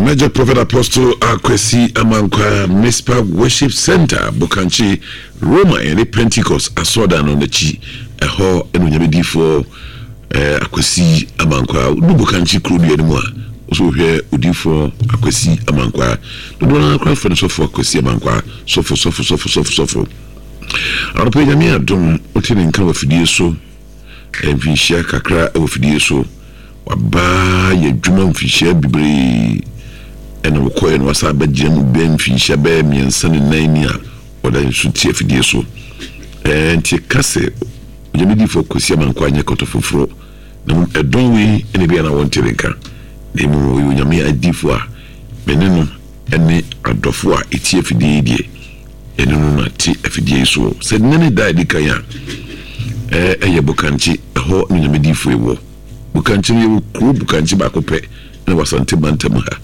Major Prophet Apostle Akwesi Amankwa Mispa Worship Center Bukanchi Roma and Pentecost Asodan on the chi ho enunyamedi for Akwesi Amankwa Bukanchi Krubi anymore. Also here udi for Akwesi Amankwa. The one cry for the sofa Akwesi Amankwa sofo. Our page me don otini nka wafidie so mfihia kakra wafidie so waba ye dwuma mfihia bibre ena wokoye no wasa bagye mu be mfihia be miensa ne nan ni a oda nsu tie fidie so nti kase onyamedi fo Akwesi Amankwa anya kotofoforo na edon wi ene bia na wontire nka na mu onyame adifo a meneno ene adofo a etie fidie die enu na ti afidie so said nene da dikaya eye Bukanchi ho nyamedi fo ewo Bukanchi ye ku Bukanchi ba ko pe na wasante bantam ha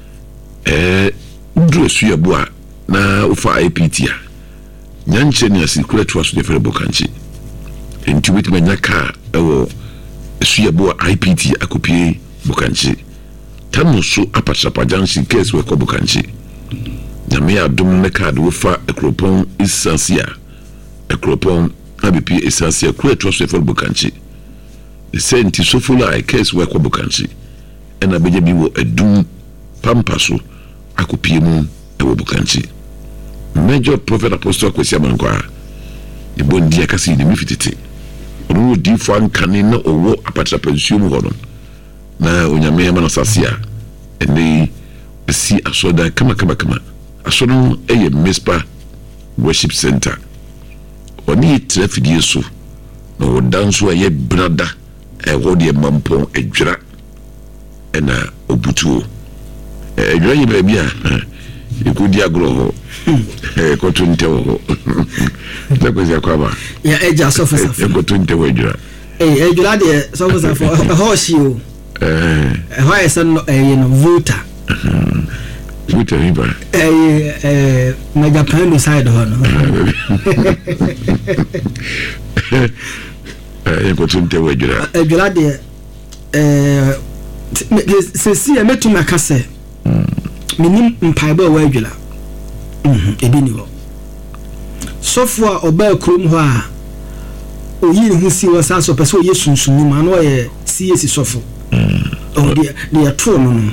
ndresu ya bo a na ufa IPT a nyanche ni asikura to aso de fere Bukanchi enti wetima nyaka ewo esu ya bo IPT akopie Bukanchi tamu so apachapa jansi case we ko Bukanchi nyame adom ne card wo fa ekropon esansia ekropon abipi esansia kueto so for Bukanchi the senti so full I case we ko Bukanchi ena beje bi wo edum pampaso akopie mu e wo Bukanchi Major Prophet Apostle Akwesi Amankwa e bondi akasi ni mifitete onu di fo ankane na owo apatra pension mu hono na onyame ma na sasia ene si asoda kama asono eye Mispa Worship Center oni trafidie so no danso aye brada wode mampon adwira ena obutuo adwira yi ba bia ikudi agro ho kotunte ho Akwesi akwaba ya eja sofa kotunte ho adwira adwira de sofa for hoshi o why is no voter Twitter riba na Japan side ho no kotunte ho adwira de se si emetuma kase minim mpaiba wa adwira ebi ni ho sofwa oba krom ho a oyi hu si wasa so pese oye sunsunni ma no ye CAC sofo they true no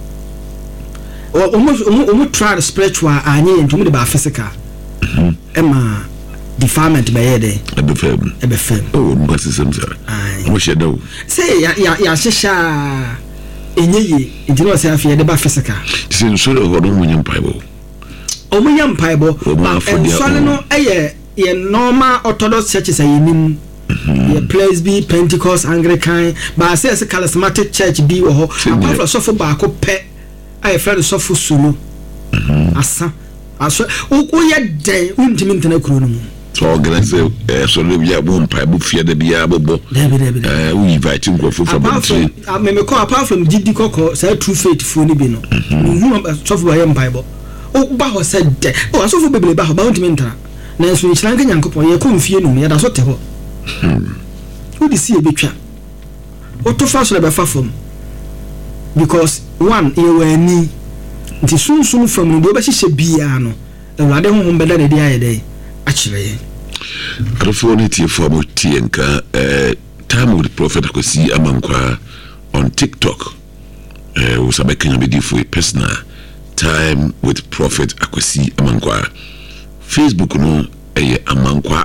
almost try the spiritual anye into the physical ema defilement by yede ebe fem oh mbasi semsa mo shedo say ya shesha enyeyi intino say afia de ba physical sin so de hodo mo nyampaibo o mo nyampaibo ba so no eye ye normal orthodox churches ayenim ye Praise Be Pentecost Anglican but say charismatic church bi wo ho apart so for ba ko pe I friend so for sunu asa aso wo ye den untimi ntena kuro no mu so organize so le bia bo mpa bo fie de bia bobo we invite nko for me call apart from gidi koko say true faithful ni bi no hu so for ye mpa bo ba ho said o so for bebele ba ho ba untimi ntena na so nchira nka nyankopon ye ko mfie no ya da so te ho who see a betwa o to fa so le be fa fom because one you were ni nti sunsun fam no be hye bia no awade honhom beda ne dia yede a kire Arfonity for Mutienka time with Prophet Akwesi Amankwa on TikTok was a making a for a personal time with Prophet Akwesi Amankwa Facebook no Amankwa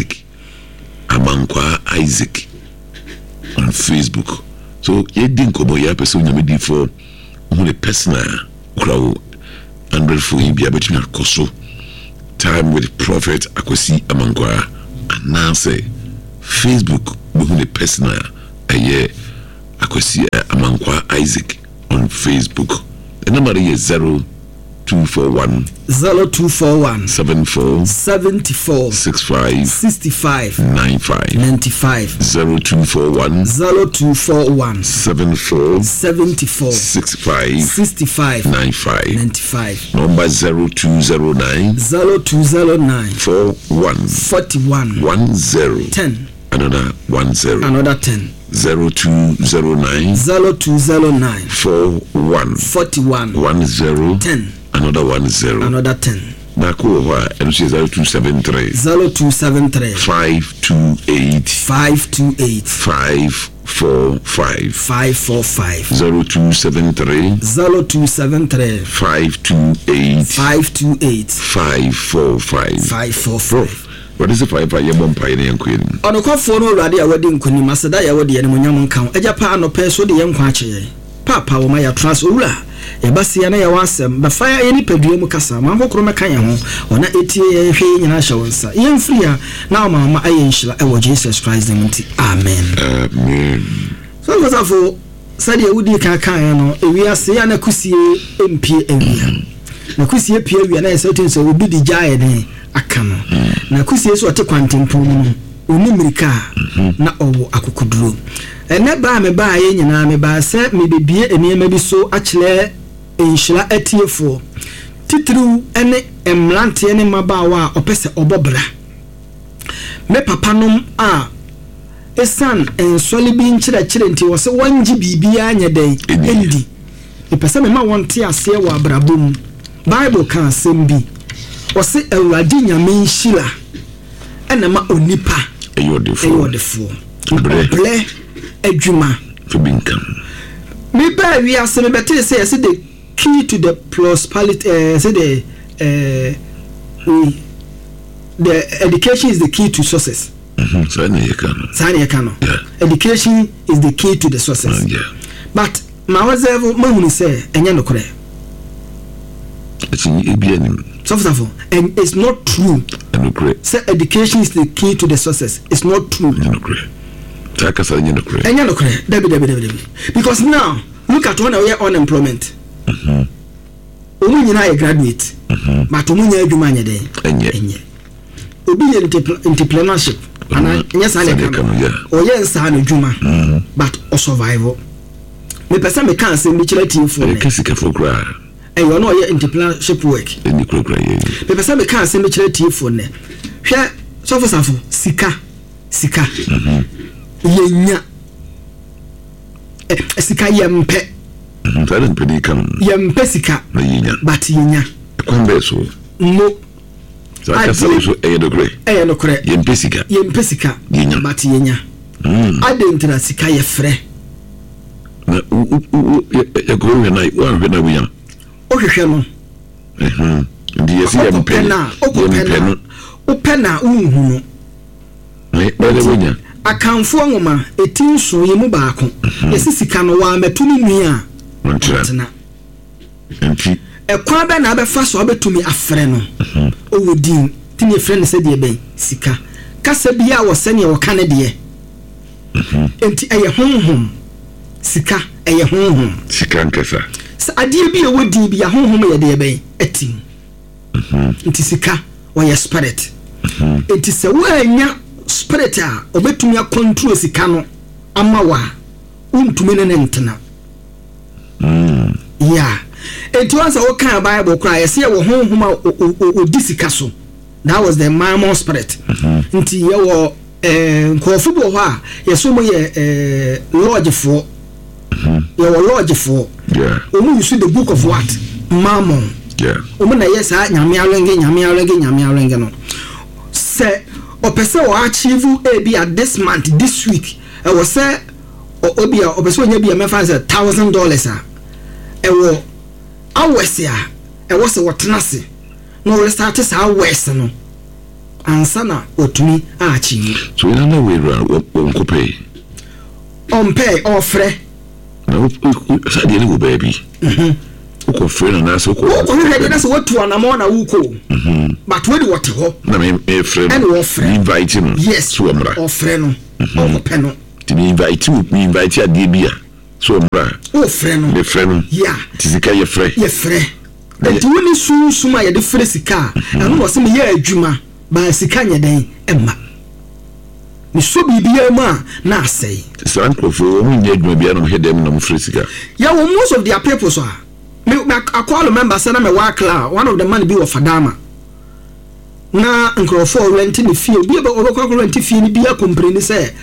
Isaac on Facebook. So ye didn't come here person you for only personal crowd 100 for you be able to koso time with Prophet Akwesi Amankwa and now say Facebook only personal Akwesi Amankwa Isaac on Facebook. The number is 0241 74 65 95 0241 74 65 95 number 0209 41 10 another 10 0209 0209 41 10 another 10 na ko ho a eno 0273 528 545 0273 528 545. What is the 5 pie ne yanko yin ono kwafo no urade a wadi nkonim aseda ya wadi ne munyam nkan eja pa anope so de yankwa akye papa wo ma ya trans owura ya basi ya na ya wasem ba fa ya ni padua mu kasa ma kokoro meka ya ho ona etie ye hwe nyina hye wonsa ye mfiri a na mama aye nhyira e wo Jesus Christ dem nti amen so wasafo sadi ewudi kan ya no ewiase ya na kusie empie ewia na kusie pie ewia na yesetin so obi di jae ne akano na kusie so ote kwantempo no oni mirika na owo akokoduro ene ba me ba ye nyina me ba se me bebie enema bi so akyele enhyira atiefo titru ene emlante ene mabawa opese obobra me papanom a esan ensole bi nkyerɛkyerɛ nti wo se wangi bibia anya den endi epese me ma wonte ase wo abrabom bible kan asɛm bi wo se awurade nyame nhyira ena ma onipa eyodefo ble adwuma to binkam me ba wi ase me bete say the key to the prosperity say the education is the key to success. Sani yakano. Education is the key to the success. But ma wazevo mahuni say enye nokore. So and it's not true. Say education is the key to the success. It's not true. Because now look at when we are unemployment. Omu nyina ye graduate. But omu nya adwuma nya den. Enye. Obi ye entrepreneurship. Ana nya sa le kan. Oye nsa na adwuma. But o survival. Me pesa me kan se me kire team for. Kesika for kra. You know your entrepreneurship work. Any kra ye. Me pesa me kan se me kire team for ne. Hwe sofo sika. Yenya sika yempe ntare pedi kan yempe sika na yenya but yenya kwambe so no saka so eyedokre yempe sika yenya but yenya adentra sika yefre na ya go we na we ohwehwe no ndi yesi yempe na opena unhunu wenya akanfo ngoma etinso yemu baako esisika no wa metuni nua ntena enti ekwa be na abefa so abetumi afre no owodin tini efre ne sede ben sika kasa bia wo sene wo kane de enti eye honhom sika eye honhom sika nkasa sa ade bia wodi bia honhom ye de ben etim enti sika wo ye spirit enti se wo anya spirit a obetumi control sika no amawa untumi ne ntena yeah enti once o kan bible cry yes ye wo honhoma odi sika so that was the mammon spirit enti ye wo nkofo bo ho a yeso mo ye lodge for ye wo lodge for yeah omu use the book of what mammon yeah omu na yes a nyame alenge no se opese o achieve be at this month this week e wo say obi a opese onya bi me fan say $1,000 a e wo awese a e wo se wotenase no we start say awese no ansa na otumi a achieve so we na we run won pay on pay ofre na sa de ni baby uko friend na so ko hwede na so watu anamo na wuko but we what ho na me friend and we friend invite him yes so amra o friend no o peno ti me invite a bia so amra o friend no the friend yeah tisika ye friend enti woni suma ye de frɛ sika anu wo se me ye adwuma ba sika nya den emma me so bibia ma na asɛe sankofo wo nya adwuma bia no hedem na mo frɛ sika ya wo most of their people so I call a member say na me work la one of the man be of Fadama na nkrofo rent ni fie bi ba obekwa rent fie ni bia complain say